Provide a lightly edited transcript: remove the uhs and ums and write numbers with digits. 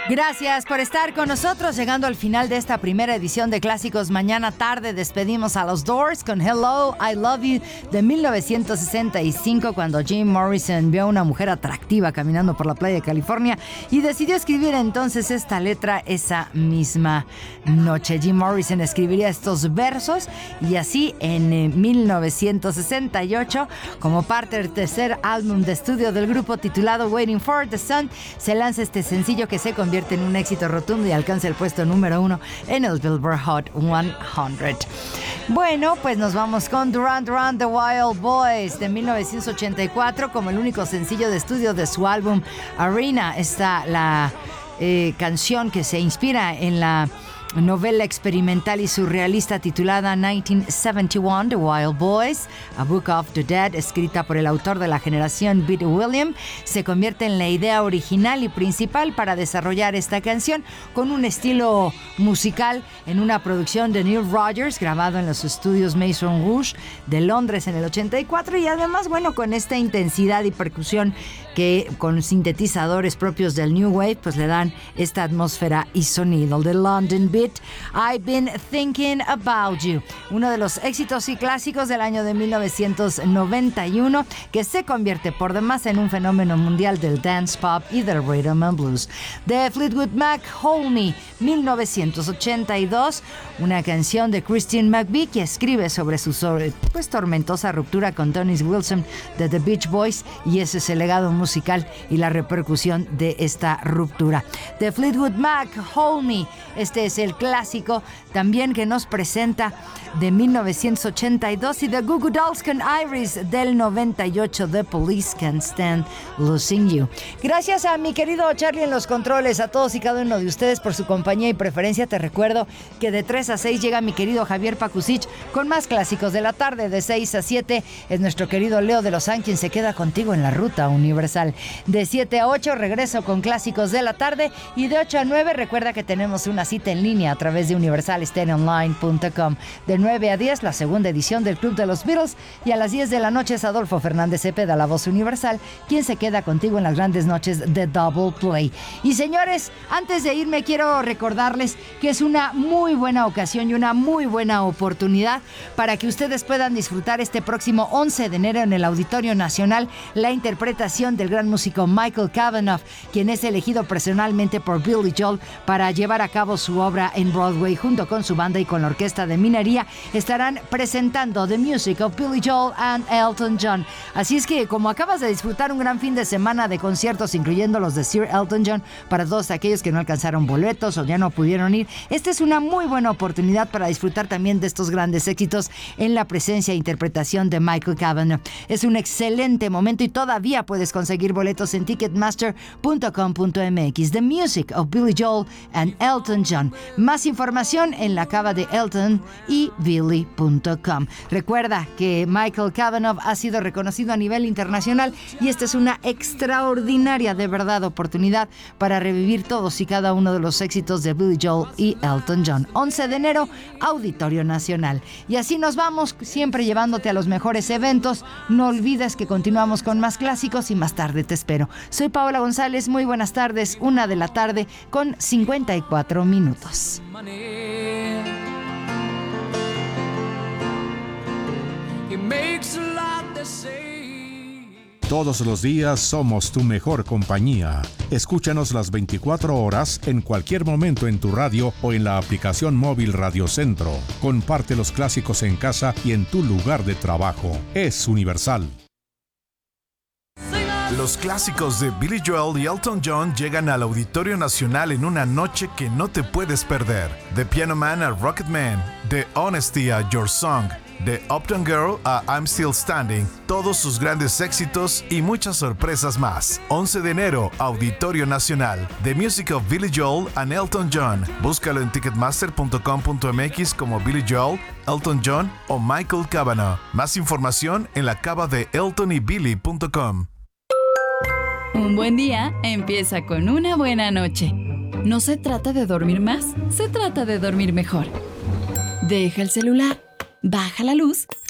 Gracias por estar con nosotros, llegando al final de esta primera edición de Clásicos. Mañana tarde despedimos a los Doors con Hello, I Love You de 1965, cuando Jim Morrison vio a una mujer atractiva caminando por la playa de California y decidió escribir entonces esta letra esa misma noche. Jim Morrison escribiría estos versos y así en 1968, como parte del tercer álbum de estudio del grupo titulado Waiting for the Sun, se lanza este sencillo que se convierte en un éxito rotundo y alcanza el puesto número 1 en el Billboard Hot 100. Bueno, pues nos vamos con Duran Duran The Wild Boys de 1984 como el único sencillo de estudio de su álbum Arena. Está la canción que se inspira en la novela experimental y surrealista titulada 1971, The Wild Boys, A Book of the Dead, escrita por el autor de la generación Beat Williams, se convierte en la idea original y principal para desarrollar esta canción con un estilo musical en una producción de Neil Rogers, grabado en los estudios Maison Rouge de Londres en el 84, y además, bueno, con esta intensidad y percusión que con sintetizadores propios del New Wave, pues le dan esta atmósfera y sonido. The London Beat, I've Been Thinking About You, uno de los éxitos y clásicos del año de 1991, que se convierte por demás en un fenómeno mundial del dance pop y del rhythm and blues. The Fleetwood Mac, Hold Me, 1982, una canción de Christine McVie que escribe sobre su tormentosa ruptura con Dennis Wilson de The Beach Boys, y ese es el legado musical y la repercusión de esta ruptura. The Fleetwood Mac, Hold Me, este es el clásico también que nos presenta de 1982, y The Goo Goo Dolls con Iris del 98, The Police Can't Stand Losing You. Gracias a mi querido Charlie en los controles, a todos y cada uno de ustedes por su compañía y preferencia. Te recuerdo que de 3 a 6 llega mi querido Javier Pakusich con más clásicos de la tarde. De 6 a 7 es nuestro querido Leo de Lozán quien se queda contigo en la ruta universal. De 7 a 8 regreso con clásicos de la tarde, y de 8 a 9 recuerda que tenemos una cita en línea a través de universalstereoonline.com. De 9 a 10 la segunda edición del Club de los Beatles, y a las 10 de la noche es Adolfo Fernández Cepeda, la voz universal, quien se queda contigo en las grandes noches de Double Play. Y señores, antes de irme quiero recordarles que es una muy buena ocasión y una muy buena oportunidad para que ustedes puedan disfrutar este próximo 11 de enero en el Auditorio Nacional la interpretación del gran músico Michael Cavanaugh, quien es elegido personalmente por Billy Joel para llevar a cabo su obra en Broadway. Junto con su banda y con la orquesta de Minería estarán presentando The Music of Billy Joel and Elton John. Así es que, como acabas de disfrutar un gran fin de semana de conciertos, incluyendo los de Sir Elton John, para todos aquellos que no alcanzaron boletos o ya no pudieron ir, esta es una muy buena oportunidad para disfrutar también de estos grandes éxitos en la presencia e interpretación de Michael Cavanaugh. Es un excelente momento y todavía puedes conseguir boletos en ticketmaster.com.mx. The Music of Billy Joel and Elton John. Más información en la cava de Elton y Billy.com. Recuerda que Michael Cavanaugh ha sido reconocido a nivel internacional, y esta es una extraordinaria, de verdad, oportunidad para revivir todos y cada uno de los éxitos de Billy Joel y Elton John. 11 de enero, Auditorio Nacional. Y así nos vamos, siempre llevándote a los mejores eventos. No olvides que continuamos con más clásicos y más tarde te espero. Soy Paola González, muy buenas tardes, 1 de la tarde con 54 minutos. Todos los días somos tu mejor compañía. Escúchanos las 24 horas en cualquier momento en tu radio o en la aplicación móvil Radio Centro. Comparte los clásicos en casa y en tu lugar de trabajo. Es Universal. Los clásicos de Billy Joel y Elton John llegan al Auditorio Nacional en una noche que no te puedes perder. The Piano Man a Rocket Man, The Honesty a Your Song, de Uptown Girl a I'm Still Standing, todos sus grandes éxitos y muchas sorpresas más. 11 de enero, Auditorio Nacional, The Music of Billy Joel and Elton John. Búscalo en ticketmaster.com.mx como Billy Joel, Elton John o Michael Cavanaugh. Más información en la cava de eltonybilly.com. Un buen día empieza con una buena noche. No se trata de dormir más, se trata de dormir mejor. Deja el celular, baja la luz